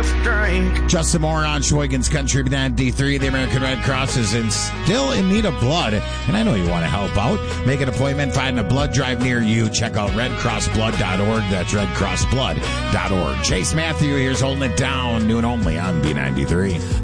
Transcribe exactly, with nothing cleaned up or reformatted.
just drink. Justin Moore on Sheboygan's Country ninety-three. The American Red Cross is in, still in need of blood, and I know you want to help out. Make an appointment, find a blood drive near you. Check out red cross blood dot org. That's red cross blood dot org. Chase Matthew here's holding it down, noon only on B ninety-three.